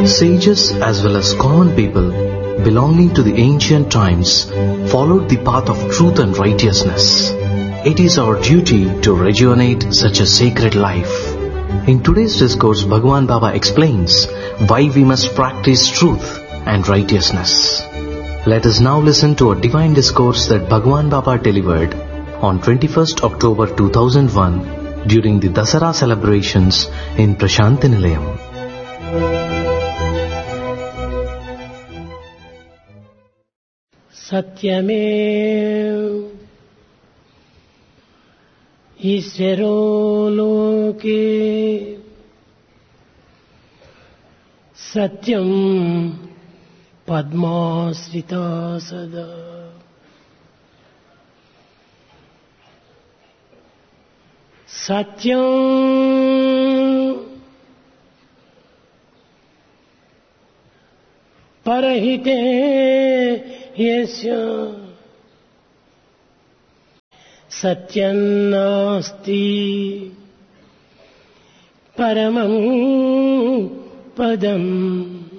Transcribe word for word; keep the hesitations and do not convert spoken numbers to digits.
Sages as well as common people belonging to the ancient times followed the path of truth and righteousness. It is our duty to rejuvenate such a sacred life. In today's discourse, Bhagwan Baba explains why we must practice truth and righteousness. Let us now listen to a divine discourse that Bhagwan Baba delivered on twenty-first October two thousand one during the Dasara celebrations in Prashanti Nilayam. Satyamev Ishvaro loke Satyam Padmasrita sada Satyam Parahite Yesya Satyam nasti Paramam Padam